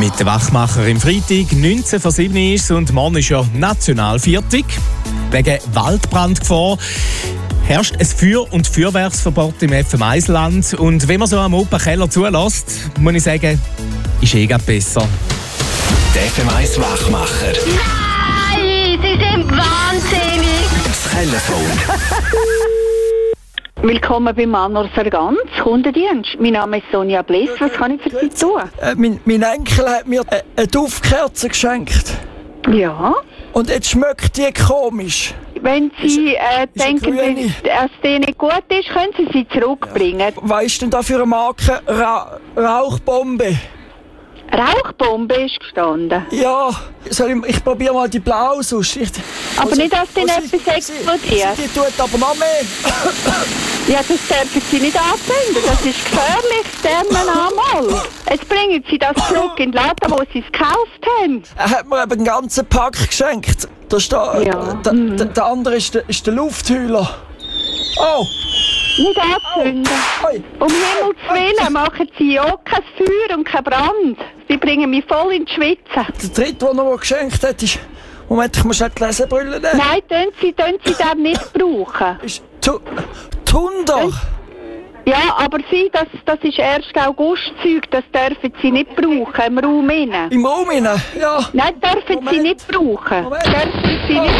Mit den Wachmacher im Freitag, 19:07 ist es und morgen ist ja Nationalviertag. Wegen Waldbrandgefahr herrscht ein Feuer- und Feuerwerksverbot im FM1-Land. Und wenn man so am Open-Keller zulässt, muss ich sagen, ist grad besser. Der FM1-Wachmacher. Nein, Sie sind wahnsinnig! Das Telefon. Willkommen bei Manor Sargans, Kundendienst. Mein Name ist Sonja Bliss. Was kann ich für Sie tun? Mein Enkel hat mir eine Duftkerze geschenkt. Ja. Und jetzt schmeckt die komisch. Wenn Sie denken, grüne. dass die nicht gut ist, können Sie sie zurückbringen. Was ist denn da für eine Marke? Rauchbombe. Rauchbombe ist gestanden. Ja, ich probiere mal die blau sonst. Aber nicht, dass dann etwas explodiert. Die tut aber noch mehr. Ja, das dürfen Sie nicht anzünden. Das ist gefährlich. Sterben einmal. Jetzt bringen Sie das zurück in den Laden, wo Sie es gekauft haben. Er hat mir eben einen ganzen Pack geschenkt. Da steht, Ja. der andere ist der Lufthühler. Oh! Nicht anzünden. Oi. Um Himmels Willen machen Sie ja kein Feuer und kein Brand. Sie bringen mich voll ins Schwitzen. Der dritte, den er mir geschenkt hat, ist... Moment, ich muss schnell die Lesebrille nehmen. Nein, Sie den nicht brauchen. Ist Thunder. Ja, aber das ist 1. August-Zeug, das dürfen Sie nicht brauchen im Raum innen. Im Raum rein? Ja. Nein, dürfen Moment. Sie nicht brauchen. Moment. Dürfen Sie nicht.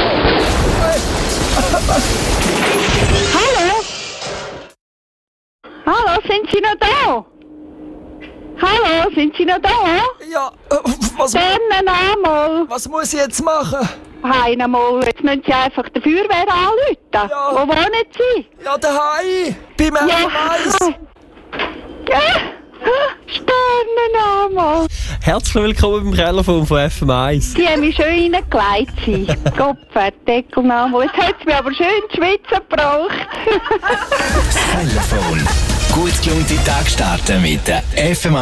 Hallo? Hallo, sind Sie noch da? Hallo, sind Sie noch da? Ja, Dann einmal. was muss ich jetzt machen? Einmal. Jetzt müssen Sie einfach der Feuerwehr anrufen. Ja. Wo wohnen Sie? Ja, daheim. Beim FM1. Ja. Sterne einmal. Herzlich willkommen beim Telefon von FM1. Die haben mich schön reingelegt, sie. Kopferdeckel einmal. Jetzt hat es mich aber schön in die Schweiz gebraucht. Das Telefon. Gut gelaunte Tag starten mit der FM1.